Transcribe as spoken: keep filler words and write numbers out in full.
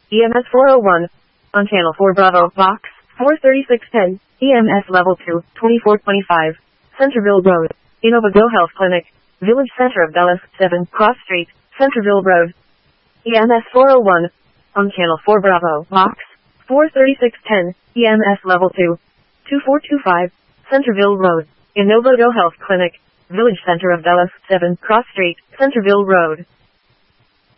E M S four oh one. On Channel four Bravo, Box four thirty-six ten, E M S Level two, twenty-four twenty-five, Centerville Road, Innova Go Health Clinic, Village Center of Dulles, seven, Cross Street, Centerville Road. E M S four oh one. On Channel four Bravo, Box four thirty-six ten, E M S Level two, twenty-four twenty-five, Centerville Road, Innova Go Health Clinic, Village Center of Dulles, seven, Cross Street, Centerville Road.